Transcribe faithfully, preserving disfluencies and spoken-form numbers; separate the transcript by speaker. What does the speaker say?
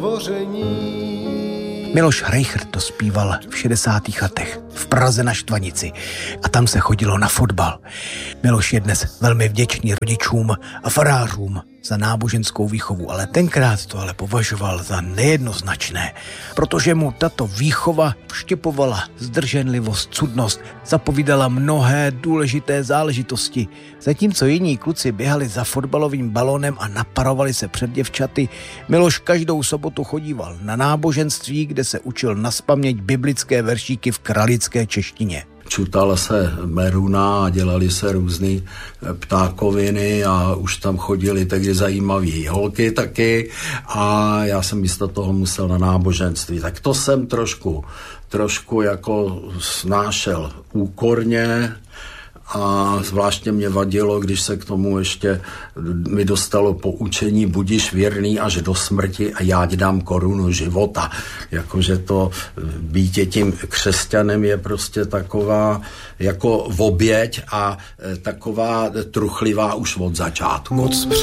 Speaker 1: Miloš Reichert to zpíval v šedesátých letech v Praze na Štvanici a tam se chodilo na fotbal. Miloš je dnes velmi vděčný rodičům a farářům za náboženskou výchovu, ale tenkrát to ale považoval za nejednoznačné, protože mu tato výchova vštěpovala zdrženlivost, cudnost, zapovídala mnohé důležité záležitosti. Zatímco jiní kluci běhali za fotbalovým balónem a naparovali se před děvčaty, Miloš každou sobotu chodíval na náboženství, kde se učil nazpaměť biblické veršíky v kralické češtině.
Speaker 2: Čutala se meruna a dělali se různý ptákoviny a už tam chodili taky zajímavý holky taky a já jsem místo toho musel na náboženství. Tak to jsem trošku, trošku jako snášel úkorně a zvláště mě vadilo, když se k tomu ještě mi dostalo poučení budiš věrný až do smrti a já ti dám korunu života. Jakože to být tím křesťanem je prostě taková jako oběť a taková truchlivá už od začátku.
Speaker 1: Moc